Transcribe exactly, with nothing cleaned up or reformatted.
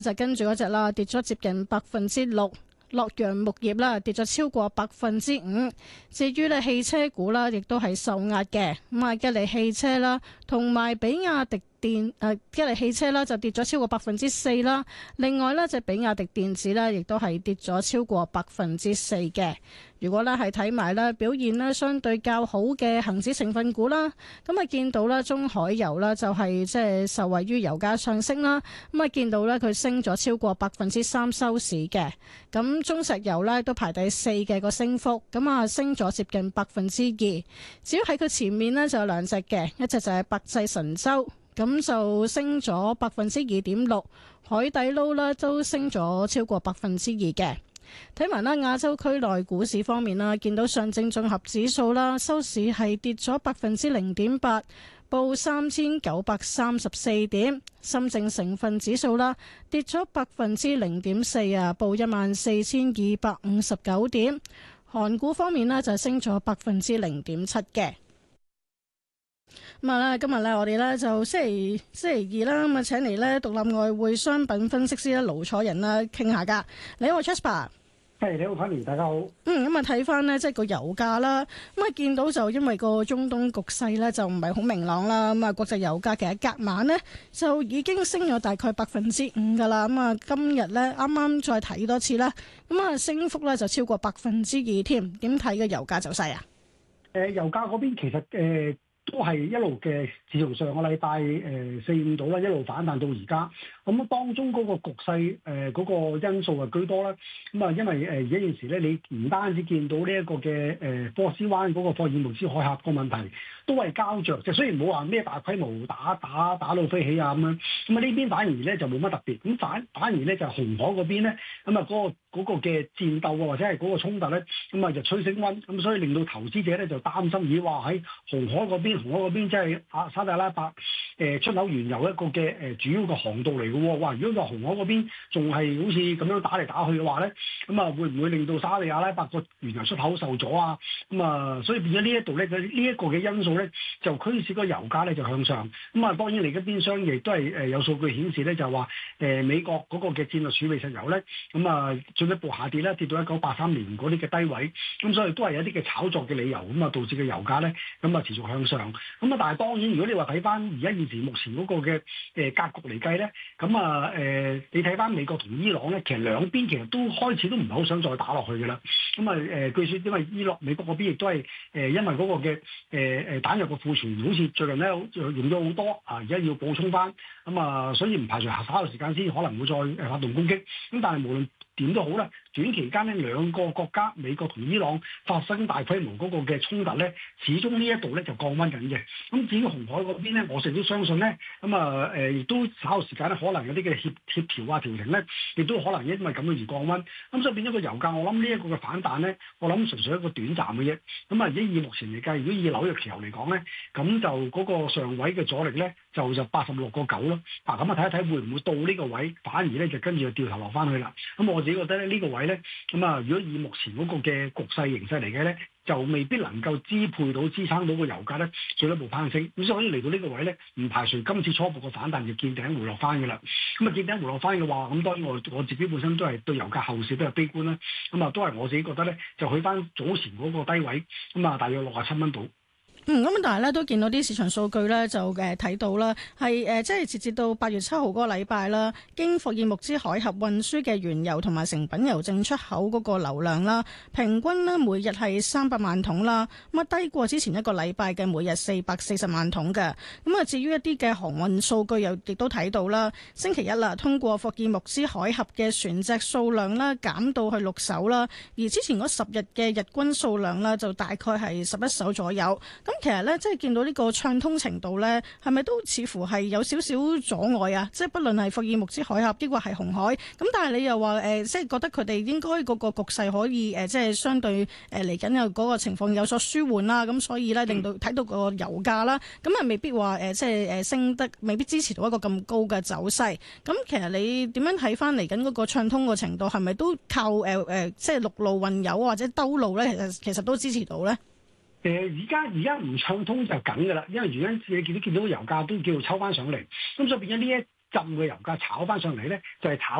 就跟住嗰隻啦，跌咗接近百分之六。洛陽木業啦，跌咗超過百分之五。至於咧汽車股啦，亦都係受壓嘅。咁啊，吉利汽車啦，同埋比亞迪電誒吉利汽車啦，就跌咗超過百分之四啦。另外呢，隻比亞迪電子咧，亦都係跌咗超過百分之四嘅。如果咧係睇埋咧表現咧相對較好嘅恒指成分股啦，咁啊見到咧中海油啦就係即係受惠於油價上升啦，咁啊見到咧佢升咗超過百分之三收市嘅。咁中石油咧都排第四嘅個升幅，咁啊升咗接近百分之二。至於喺佢前面呢，就有兩隻嘅，一隻就係百濟神州，咁就升咗百分之二點六，海底撈咧都升咗超過百分之二嘅。睇埋啦，亞洲區內股市方面啦，見到上證綜合指數啦，收市係跌咗百分之零點八，報三千九百三十四點。深證成分指數啦，跌咗百分之零點四啊，報一萬四千二百五十九點。韓股方面呢，就升咗百分之零點七嘅。咁啊咧，今日咧我哋咧就星期星期二啦，咁啊請嚟咧獨立外匯商品分析師咧盧楚仁啦傾下噶。你好，Jasper。 係，你好，Tony，大家好。 嗯，咁啊睇翻呢，即係個油價啦，咁啊見到就因為個中東局勢咧就唔係好明朗啦，咁啊國際油價其實隔晚呢，就已經升咗大概百分之五噶啦，咁啊今日咧啱啱再睇多次啦，咁啊升幅咧就超過百分之二添。點睇個油價走勢啊？ 誒、呃，油價嗰邊其實誒。呃都係一路嘅，自從上個禮拜誒四五度啦，一路反彈到而家。咁當中嗰個局勢誒嗰、呃那個因素係居多啦。咁啊，因為誒而家現時咧，你唔單止見到呢一個嘅誒、呃、波斯灣嗰個霍爾木茲海峽個問題都係膠着，即係雖然冇話咩大規模打打打到飛起啊咁樣。咁啊呢邊反而咧就冇乜特別。咁反反而咧就係、是、紅海嗰邊咧，咁啊嗰個嗰個嘅戰鬥啊或者係嗰個衝突咧，咁啊就吹升溫。咁所以令到投資者咧就擔心，咦話喺紅海嗰邊。紅海嗰邊即係阿沙特阿拉伯誒出口原油一個嘅誒主要嘅航道嚟嘅喎，哇！如果個紅海嗰邊仲係好似咁樣打嚟打去嘅話咧，咁啊會唔會令到沙特阿拉伯個原油出口受阻啊？咁啊，所以變咗呢一度咧，佢呢一個嘅因素咧，就驅使個油價咧就向上。咁啊，當然嚟緊邊商亦都係誒有數據顯示咧，就話誒美國嗰個嘅戰略儲備石油咧，咁啊進一步下跌咧，跌到一九八三年嗰啲嘅低位。咁所以都係有啲嘅炒作嘅理由，咁啊導致個油價咧咁啊持續向上。咁啊，但係當然，如果你話睇翻而家現時目前嗰個嘅誒格局嚟計咧，咁啊誒，你睇翻美國同伊朗咧，其實兩邊其實都開始都唔係好想再打落去嘅啦。咁啊誒，據說因為伊朗美國嗰邊亦都係誒，因為嗰個嘅誒誒彈藥嘅庫存好似最近咧用咗好多啊，而家要補充翻，咁啊，所以唔排除下稍後時間先可能會再誒發動攻擊。咁但係無論點都好啦，短期間呢兩個國家美國同伊朗發生大規模嗰個嘅衝突咧，始終呢一度咧就降溫緊嘅。咁至於紅海嗰邊咧，我成日都相信咧，咁啊誒亦都稍後時間咧，可能有啲嘅協協調啊調停咧，亦都可能因為咁樣而降溫。咁所以變咗個油價，我諗呢一個嘅反彈咧，我諗純粹一個短暫嘅啫。咁啊，而家以目前嚟計，如果以紐約期油嚟講咧，咁就嗰個上位嘅阻力咧，就就八十六個九咯。嗱，咁啊睇一睇會唔會到呢個位，反而咧就跟住就掉頭落翻去啦。咁我自己覺得咧呢個位咧，咁啊，如果以目前嗰個嘅局勢形勢嚟嘅咧，就未必能夠支配到支撐到個油價咧進一步攀升。咁所以嚟到呢個位咧，唔排除今次初步嘅反彈就見頂回落翻嘅啦。咁啊見頂回落翻嘅話，咁當然我我自己本身都係對油價後市都係悲觀啦。咁啊都係我自己覺得咧，就去翻早前嗰個低位，咁啊大約六十七蚊度。 嗯，咁但係咧都見到啲市場數據咧，就誒睇到啦，係誒即係截至到八月七號嗰個禮拜啦，經霍爾木茲海峽運輸嘅原油同埋成品油淨出口嗰個流量啦，平均呢每日係三百萬桶啦，咁啊低過之前一個禮拜嘅每日四百四十萬桶嘅。咁啊至於一啲嘅航運數據又亦都睇到啦，星期一啦，通過霍爾木茲海峽嘅船隻數量啦減到去六艘啦，而之前嗰十日嘅日均數量啦就大概係十一艘左右。咁其實咧，即係見到呢個暢通程度咧，係咪都似乎係有少少阻礙啊？即係不論係霍爾木茲海峽，抑或係紅海，咁但係你又話誒、呃，即係覺得佢哋應該嗰個局勢可以誒、呃，即係相對誒嚟緊有嗰個情況有所舒緩啦。咁所以咧，令到睇到個油價啦，咁啊未必話誒、呃，即係誒升得，未必支持到一個咁高嘅走勢。咁其實你點樣睇翻嚟緊嗰個暢通嘅程度，係咪都靠誒誒、呃，即係陸路運油或者兜路咧？其實其實都支持到咧。 誒而家而家唔暢通就緊㗎啦，因為而家你見到見到個油價都叫做抽翻上嚟，咁所以變咗呢一浸嘅油價炒翻上嚟咧，就係、是、炒。